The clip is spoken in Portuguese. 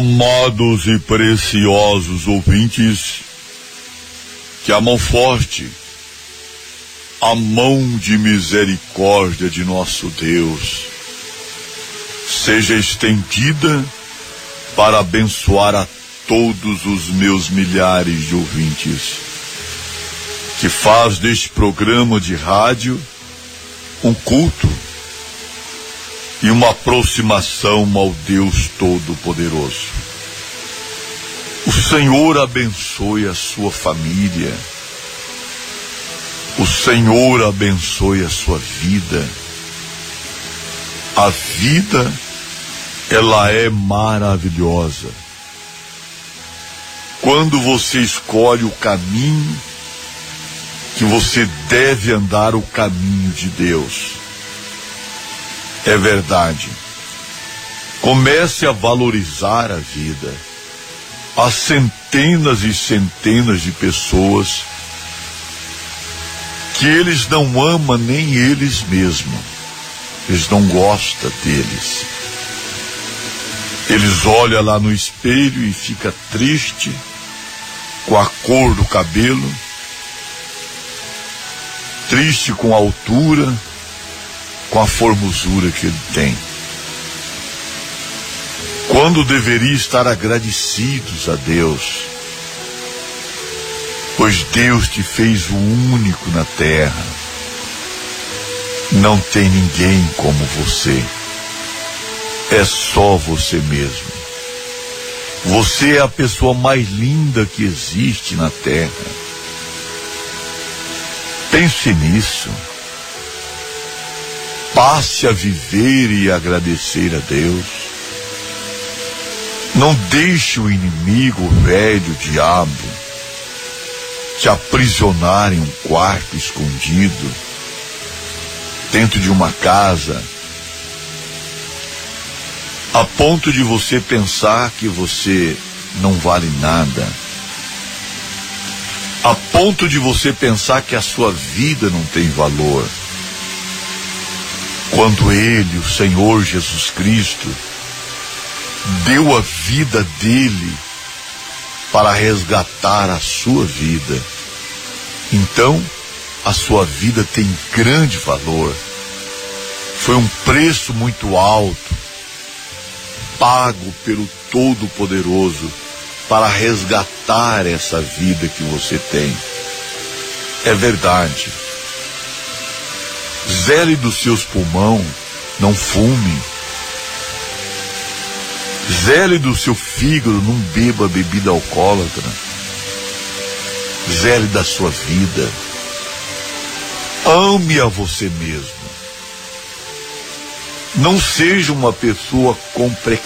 Amados e preciosos ouvintes, que a mão forte, a mão de misericórdia de nosso Deus, seja estendida para abençoar a todos os meus milhares de ouvintes, que faz deste programa de rádio um culto e uma aproximação ao Deus Todo-Poderoso. O Senhor abençoe a sua família. O Senhor abençoe a sua vida. A vida, ela é maravilhosa. Quando você escolhe o caminho, que você deve andar o caminho de Deus. É verdade. Comece a valorizar a vida. Há centenas e centenas de pessoas que eles não amam nem eles mesmos. Eles não gostam deles. Eles olham lá no espelho e ficam tristes com a cor do cabelo, triste com a altura, com a formosura que ele tem. Quando deveria estar agradecidos a Deus, pois Deus te fez o único na terra. Não tem ninguém como você. É só você mesmo. Você é a pessoa mais linda que existe na terra. Pense nisso. Passe a viver e agradecer a Deus. Não deixe o inimigo, o velho diabo, te aprisionar em um quarto escondido, dentro de uma casa, a ponto de você pensar que você não vale nada, a ponto de você pensar que a sua vida não tem valor. Quando Ele, o Senhor Jesus Cristo, deu a vida dele para resgatar a sua vida, então a sua vida tem grande valor. Foi um preço muito alto, pago pelo Todo-Poderoso para resgatar essa vida que você tem. É verdade. Zele dos seus pulmões, não fume. Zele do seu fígado, não beba bebida alcoólatra. Zele da sua vida. Ame a você mesmo. Não seja uma pessoa com precaução.